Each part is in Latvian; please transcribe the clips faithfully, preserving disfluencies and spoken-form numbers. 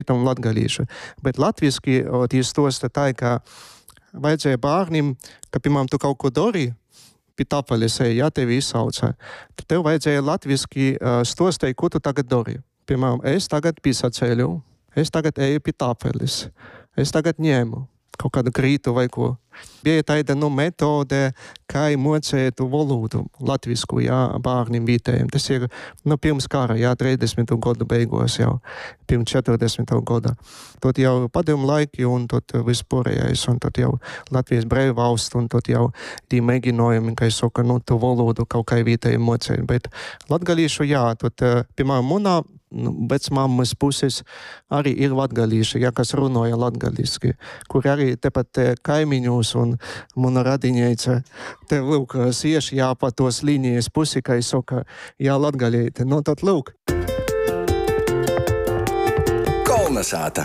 tam latgalīšu. Bet latviski tie stosta tā, ka vajadzēja bārnim, ka, piemēram, tu kaut ko dari, pie tapeles, ja tevi izsauca, tad tev vajadzēja latviski uh, stostēt, ko tu tagad dari. Piemēram, es tagad pisaceļu, es tagad eju pie tapeles, es tagad ņēmu kaut kādu krītu vai ko. Bija tāda, nu, metode, kā mocētu valodu latvisku, jā, bārnim vietējiem. Tas ir, nu, pirms kara, jā, trīsdesmito gadu beigos jau, pirms četrdesmito gada. Tot jau padomu laiki un tot vispārējais, un tot jau Latvijas brīvvalsts, un tot jau tī mēģinājumi, kā es saku, nu, tu valodu kaut kā vietējiem mocēt. Bet latgalīšu, jā, tot, piemēram, munā, nu, vecmammas puses arī ir latgalīši, jā, kas runāja latgaliski, kur arī tepat kaimiņos un mana radiņēca te lūk sieši jā pa tos līnijas pusi, kā es saku, jā latgalīte. Nu, tad lūk. Kolnesāta.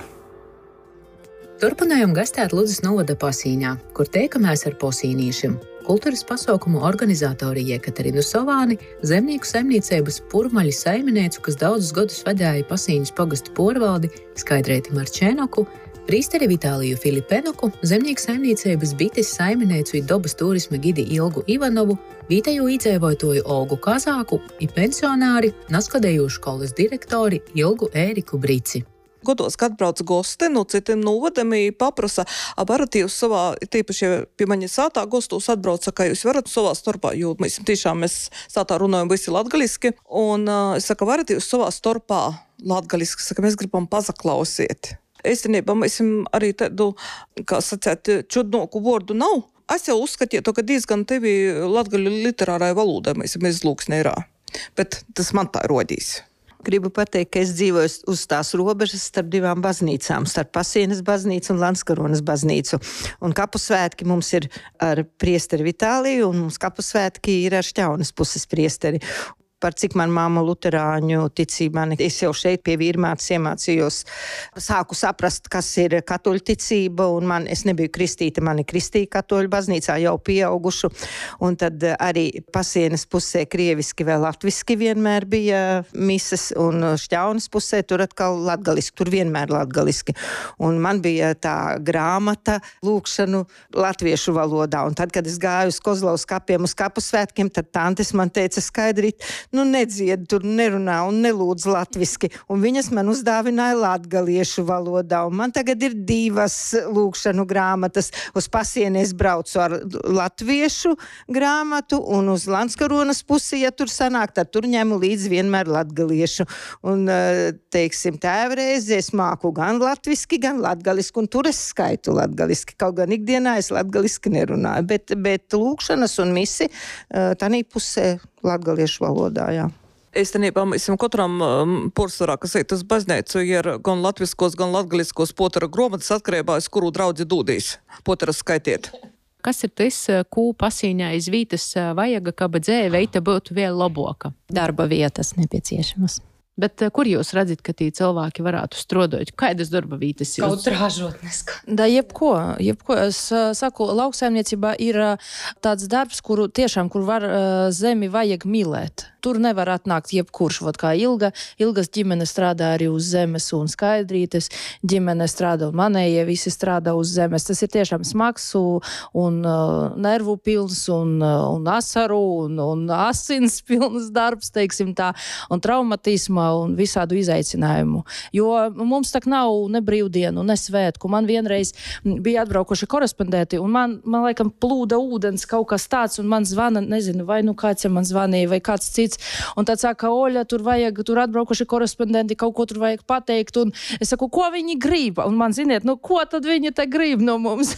Turpinājām gastēt Ludzas novada Pasīņā, kur tiekamies ar posīnīšiem. Kultūras pasaukumu organizatori Jekaterinu Sovāni, zemnieku saimniecības Purmaļi saimniecu, kas daudzus gadus vadīja Pasīņas pagastu porvaldi, Skaidrēti Marčēnoku, prīsteri Vitāliju Filipenoku, zemnieku saimniecības Bites saimniecu i dobas turisma gidi Ilgu Ivanovu, vietējo iedzīvotāju Olgu Kazāku i pensionāri, Naskadēju školas direktori Ilgu Ēriku Brici. Godos, kad atbrauc gosti no citiem novadiem, paprasa, varat jūs savā, tīpaši pie maņa sātā gostos atbrauca, ka jūs varat savā starpā, jo mēs tiešām mēs sātā runājam visi latgaliski, un es saku, varat jūs savā starpā latgaliski, saka, mēs gribam pazaklausiet. Eistenībā mēs arī tādu, kā sacēt, čudnoku vordu nav. Es jau uzskatīju, ka diezgan tevi latgaļu literārai valodai mēs izlūksnē ir, bet tas man tā rodīs. Gribu pateikt, ka es dzīvoju uz tās robežas starp divām baznīcām, starp Pasienes baznīcu un Lanskaronas baznīcu. Un kapu svētki mums ir ar priesteri Vitāliju, un mums kapu svētki ir ar Šķaunes puses priesteri. Par cik man māma luterāņu ticībā, es jau šeit pie vīrmātes iemācījos, sāku saprast, kas ir katoļu ticība, un man, es nebiju kristīta, mani kristīja katoļu baznīcā jau pieaugušu, un tad arī Pasienes pusē krieviski vai latviski vienmēr bija mises, un Šķaunes pusē tur atkal latgaliski, tur vienmēr latgaliski. Un man bija tā grāmata lūkšanu latviešu valodā, un tad, kad es gāju uz Kozlovas kapiem, uz kapu svētkiem, tad tantes man teica Skaidrīt, nu nedzied, tur nerunā un nelūdz latviski. Un viņas man uzdāvināja latgaliešu valodā. Un man tagad ir divas lūkšanu grāmatas. Uz Pasienē es braucu ar latviešu grāmatu, un uz Lanskaronas pusi, ja tur sanāk, tad tur ņemu līdz vienmēr latgaliešu. Un, teiksim, tēvreizi es māku gan latviski, gan latgaliski, un tur es skaitu latgaliski. Kaut gan ikdienā es latgaliski nerunāju. Bet, bet lūkšanas un misi tanī pusē latgaliešu valodā, jā. Eistenībā mēs katram um, porcelā, kas eit uz baznīcu, ir gan latviskos, gan latgaliskos potera gromatas atkarībā, uz kuru draudzi dūdīs. Potera skaitiet. Kas ir tas, ko Pasīņā iz vītas vajaga, kaba dzēja veita būtu vēl laboka? Darba vietas nepieciešamas. Bet kur jūs redzat, ka tī cilvēki varētu strodot? Kādas darba vītas jūs? Kaut ražotnes. Da, jebko, jebko. Es uh, saku, lauksaimniecībā ir uh, tāds darbs, kuru tiešām, kur var uh, zemi vajag mīlēt. Tur nevar atnākt jebkurš, vot kā Ilga. Ilgas ģimene strādā arī uz zemes un Skaidrītes. Ģimene strādā un manējie visi strādā uz zemes. Tas ir tiešām smags un uh, nervu pilns un, uh, un asaru un, un asins pilns darbs, teiksim tā, un traumatisma un visādu izaicinājumu. Jo mums tak nav ne brīvdienu, ne svētku. Man vienreiz bija atbraukuši korespondenti, un man, man laikam plūda ūdens kaut kas tāds, un man zvana, nezinu, vai nu kāds ja man zvanīja, vai kāds cits. Un tad saka, Oļa, tur vajag, tur atbraukuši korespondenti, kaut ko tur vajag pateikt. Un es saku, ko viņi grib? Un man ziniet, nu, ko tad viņi te grib no mums?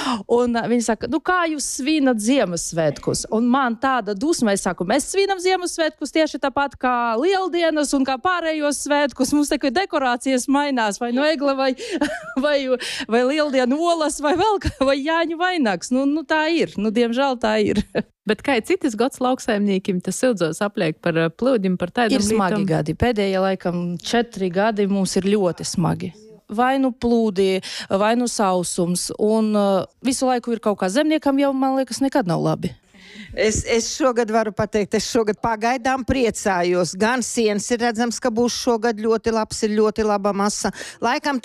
Un viņi saka, nu, kā jūs svinat Ziemassvētkus? Un man tāda dusma, es saku, mēs svinam Ziemassvētkus tieši tāpat kā Lieldienas un kā pārējos svētkus. Mums tikai dekorācijas mainās, vai no egla, vai, vai, vai Lieldienu olas, vai vēl, vai Jāņu vainags. Nu, nu, tā ir. Nu, diemžēl tā ir. Bet kā citas gads lauksaimniekiem, tas ildzos apliek par plūdim, par tādam ir smagi lītam? Gadi. Pēdējie, laikam, četri gadi mums ir ļoti smagi. Vai nu plūdi, vai nu sausums. Un uh, visu laiku ir kaut kā zemniekam jau, man liekas, nekad nav labi. Es, es šogad varu pateikt, es šogad pagaidām priecājos. Gan sienas ir redzams, ka būs šogad ļoti labs, ir ļoti laba masa. Laikam